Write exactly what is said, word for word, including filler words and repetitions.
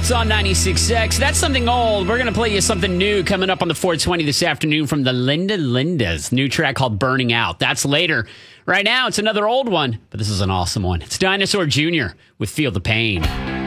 It's on ninety-six point six. That's something old. We're going to play you something new coming up on the four twenty this afternoon from the Linda Lindas. New track called Burning Out. That's later. Right now, it's another old one, but this is an awesome one. It's Dinosaur Junior with Feel the Pain.